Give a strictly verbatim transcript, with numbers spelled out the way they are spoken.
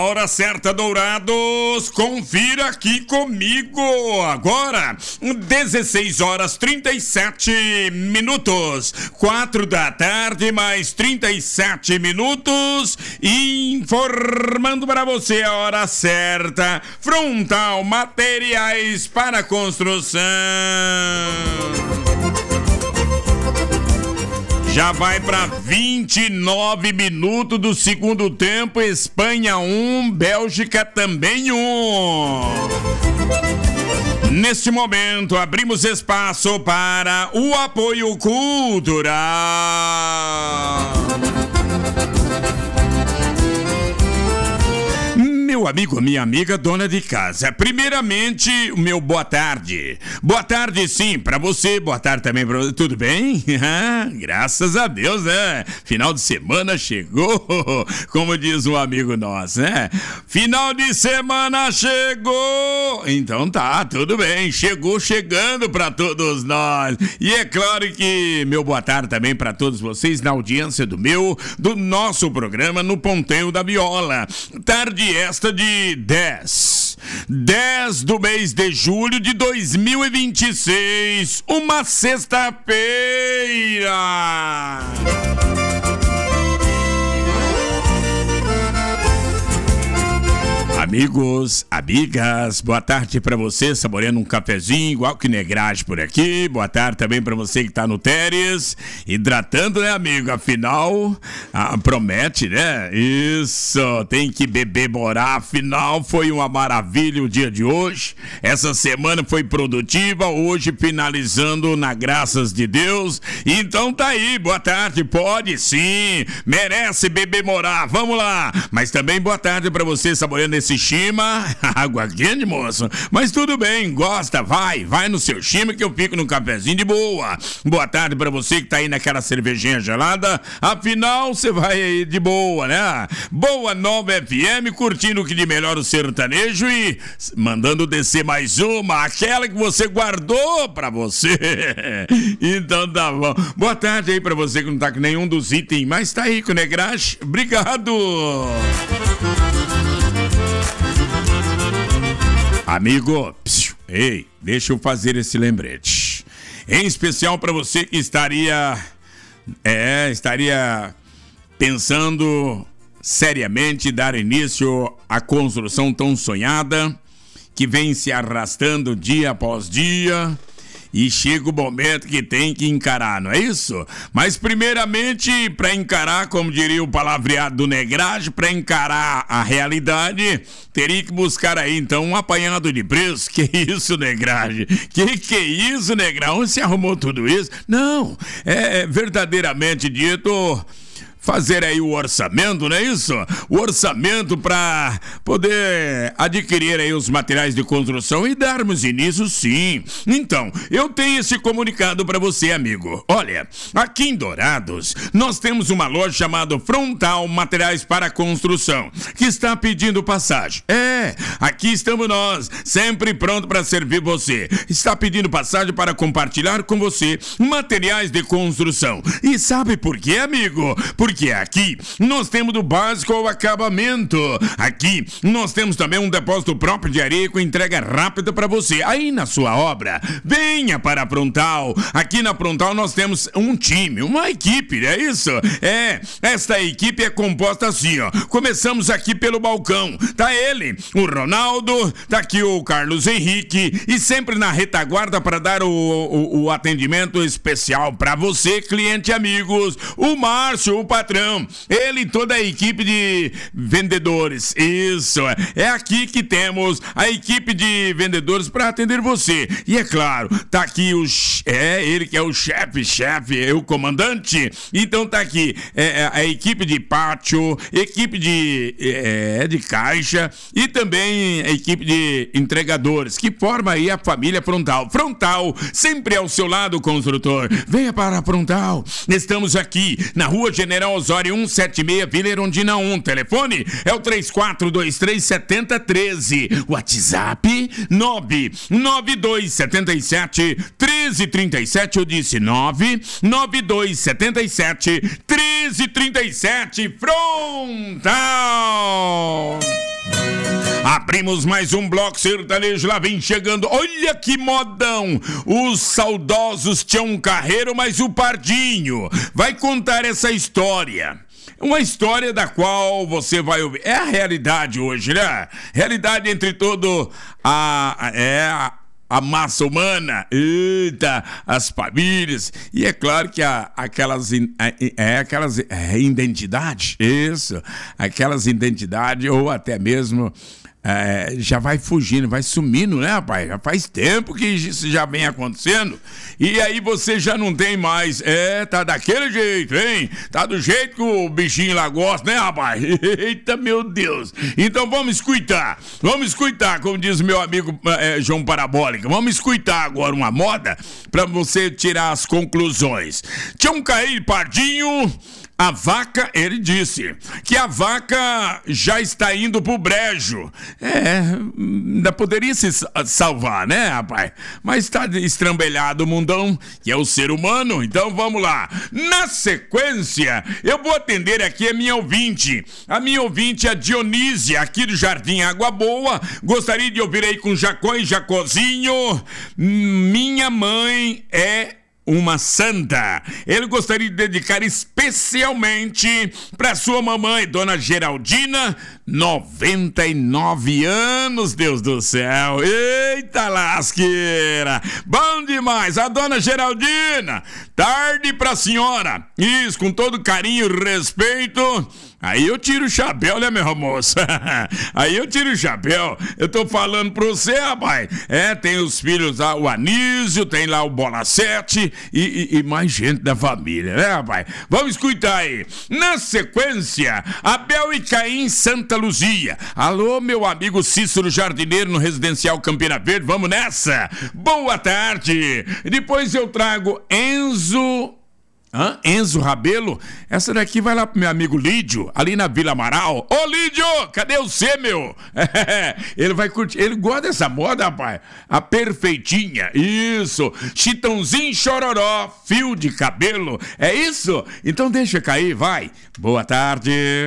hora certa, Dourados, confira aqui comigo. Agora, dezesseis horas trinta e sete minutos, quatro da tarde, mais trinta e sete minutos, informando para você a hora certa. Frontal Materiais para Construção. Já vai para vinte e nove minutos do segundo tempo. Espanha um, Bélgica também um. Neste momento, abrimos espaço para o apoio cultural. Meu amigo, minha amiga, dona de casa, primeiramente, o meu boa tarde. Boa tarde, sim, pra você, boa tarde também pra você. Tudo bem? Graças a Deus, né? Final de semana chegou, como diz um amigo nosso, né? Final de semana chegou! Então tá, tudo bem, chegou chegando pra todos nós. E é claro que meu boa tarde também pra todos vocês na audiência do meu, do nosso programa no Ponteio da Viola. Tarde esta de dez do mês de julho de dois mil e vinte e seis, uma sexta-feira. Amigos, amigas, boa tarde pra você, saboreando um cafezinho, igual que Negragem por aqui. Boa tarde também pra você que tá no Teres, hidratando, né, amigo? Afinal, ah, promete, né? Isso, tem que beber morar. Afinal, foi uma maravilha o dia de hoje. Essa semana foi produtiva, hoje finalizando na graças de Deus. Então tá aí, boa tarde, pode sim, merece beber morar, vamos lá. Mas também boa tarde pra você, saboreando esse Shima, água quente, moço. Mas tudo bem, gosta, vai, vai no seu Shima que eu fico no cafezinho de boa. Boa tarde pra você que tá aí naquela cervejinha gelada. Afinal, você vai aí de boa, né? Boa Nova F M, curtindo o que de melhor o sertanejo e mandando descer mais uma, aquela que você guardou pra você. Então tá bom. Boa tarde aí pra você que não tá com nenhum dos itens, mas tá aí com o Negragem. Obrigado. Amigo, psiu, ei, deixa eu fazer esse lembrete. Em especial para você que estaria, é, estaria pensando seriamente dar início à construção tão sonhada, que vem se arrastando dia após dia. E chega o momento que tem que encarar, não é isso? Mas primeiramente, para encarar, como diria o palavreado do Negragem, para encarar a realidade, teria que buscar aí então um apanhado de preço. Que isso, Negragem? Que que isso, Negragem? Onde você arrumou tudo isso? Não, é verdadeiramente dito, fazer aí o orçamento, não é isso? O orçamento para poder adquirir aí os materiais de construção e darmos início, sim. Então, eu tenho esse comunicado para você, amigo. Olha, aqui em Dourados, nós temos uma loja chamada Frontal Materiais para Construção, que está pedindo passagem. É, aqui estamos nós, sempre pronto para servir você. Está pedindo passagem para compartilhar com você materiais de construção. E sabe por quê, amigo? Porque Porque aqui nós temos do básico ao acabamento. Aqui nós temos também um depósito próprio de areia com entrega rápida para você. Aí na sua obra, venha para a Frontal. Aqui na Frontal nós temos um time, uma equipe, é isso? É, esta equipe é composta assim, ó. Começamos aqui pelo balcão. Tá ele, o Ronaldo, tá aqui o Carlos Henrique e sempre na retaguarda para dar o, o, o atendimento especial para você, cliente e amigos. O Márcio, o patrão, ele e toda a equipe de vendedores. Isso, é aqui que temos a equipe de vendedores para atender você. E é claro, tá aqui o é ele que é o chefe, chefe, é o comandante. Então tá aqui é, a equipe de pátio, equipe de é, de caixa e também a equipe de entregadores que forma aí a família Frontal. Frontal, sempre ao seu lado, construtor. Venha para a Frontal. Estamos aqui na Rua General Osório cento e setenta e seis, Vila Erundina um. Telefone é o três quatro dois três, sete zero um três. WhatsApp nove nove dois sete sete, um três três sete. Eu disse nove nove dois sete sete, um três três sete. Frontal! Abrimos mais um bloco sertanejo, lá vem chegando, olha que modão, os saudosos Tião Carreiro, mas o Pardinho vai contar essa história. Uma história da qual você vai ouvir. É a realidade hoje, né? Realidade entre todo a... É a A massa humana, eita, as famílias, e é claro que a, aquelas, é, aquelas é, identidades, isso, aquelas identidades, ou até mesmo é, já vai fugindo, vai sumindo, né, rapaz? Já faz tempo que isso já vem acontecendo, e aí você já não tem mais, é, tá daquele jeito, hein? Tá do jeito que o bichinho lá gosta, né, rapaz? Eita, meu Deus! Então vamos escutar, vamos escutar, como diz meu amigo é, João Parabólica, vamos escutar agora uma moda pra você tirar as conclusões. Tião Carreiro Pardinho, a vaca, ele disse que a vaca já está indo pro brejo. É, ainda poderia se salvar, né, rapaz? Mas está estrambelhado o mundão, que é o ser humano. Então vamos lá. Na sequência, eu vou atender aqui a minha ouvinte. A minha ouvinte é a Dionísia, aqui do Jardim Água Boa. Gostaria de ouvir aí com Jacó e Jacozinho. Minha mãe é uma santa. Ele gostaria de dedicar especialmente para sua mamãe, Dona Geraldina, noventa e nove anos, Deus do céu. Eita lasqueira. Bom demais. A Dona Geraldina, tarde pra senhora. Isso, com todo carinho e respeito. Aí eu tiro o chapéu, né, meu moço? Aí eu tiro o chapéu. Eu tô falando pra você, rapaz. É, tem os filhos lá, o Anísio, tem lá o Bola sete e, e, e mais gente da família, né, rapaz? Vamos escutar aí. Na sequência, Abel e Caim, Santa Luzia. Alô, meu amigo Cícero Jardineiro no Residencial Campina Verde. Vamos nessa. Boa tarde. Depois eu trago Enzo... Hã? Enzo Rabelo, essa daqui vai lá pro meu amigo Lídio, ali na Vila Amaral. Ô Lídio, cadê você, meu? Ele vai curtir, ele gosta dessa moda, rapaz. A perfeitinha, isso. Chitãozinho Chororó, fio de cabelo, é isso? Então deixa cair, vai. Boa tarde.